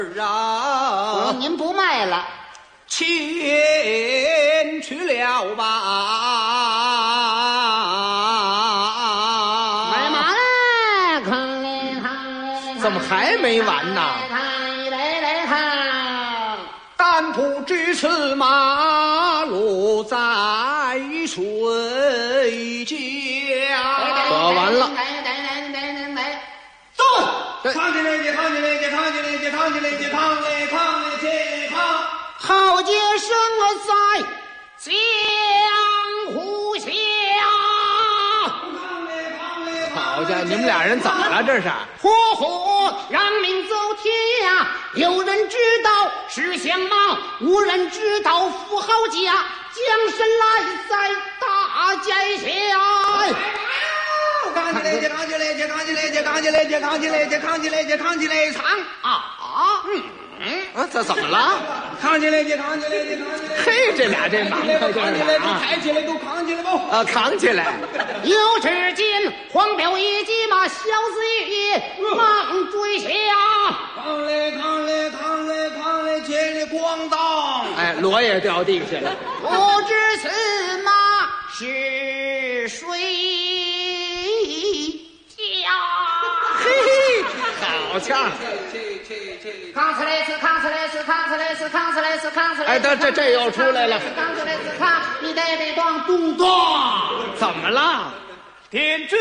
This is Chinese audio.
啊， 您不卖了， 钱去了吧？ 买马嘞，看嘞看嘞， 怎么还没完呢？但不知此马路在谁家？完了。 走， 扛起来，扛起来，扛起来，扛起来，扛来，扛来，起扛。 好杰生在江湖下。 好家伙，你们俩人怎么了？这是？ 嚯，让民走天涯，有人知道是相貌，无人知道富豪家。将身来在大街下。 扛起来，扛起来，扛起来，扛起来，扛起来，扛起来，扛起来，扛啊！这怎么了？扛起来，扛起来，扛起来！嘿，这俩这忙快劲儿啊！抬起来，都扛起来不？啊，扛起来！ 有只见黄标一骑马，小子也忙追下。 扛来，扛来，扛来，扛来，起来，咣当！哎，锣也掉地下了。 不知此马是谁家？ 嘿嘿，好呛！ 扛起来是扛起来是扛起来是扛起来是扛起来。 哎，这又出来了。 扛起来是扛，你得咚咚咚。 怎么了？点知